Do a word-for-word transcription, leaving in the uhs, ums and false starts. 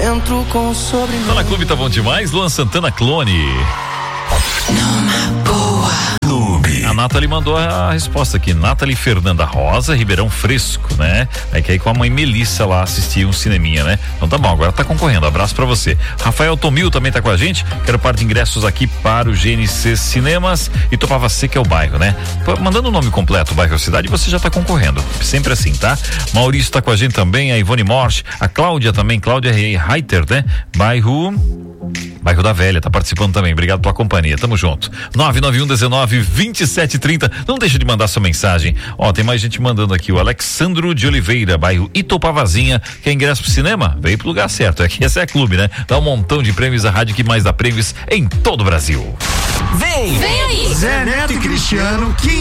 dentro com sobremesa. Fala Clube, tá bom demais. Luan Santana, Clone. Numa boa. Clube. A Nathalie mandou a resposta aqui. Nathalie Fernanda Rosa, Ribeirão Fresco, né? É que aí com a mãe Melissa lá assistir um cineminha, né? Então tá bom, agora tá concorrendo. Abraço pra você. Rafael Tomil também tá com a gente. Quero par de ingressos aqui para o G N C Cinemas. E Topava Seca é o bairro, né? Mandando o nome completo, bairro ou cidade, você já tá concorrendo. Sempre assim, tá? Maurício tá com a gente também, a Ivone Morte, a Cláudia também, Cláudia Reiter, né? Bairro... Bairro da Velha, tá participando também. Obrigado pela companhia. Tamo junto. nove nove um dezenove, vinte e sete trinta. Não deixa de mandar sua mensagem. Ó, tem mais gente mandando aqui. O Alexandro de Oliveira, bairro Itopavazinha. Quer ingresso pro cinema? Veio pro lugar certo. É que essa é a Clube, né? Dá um montão de prêmios, a rádio que mais dá prêmios em todo o Brasil. Vem! Vem aí! Zé Neto e Cristiano,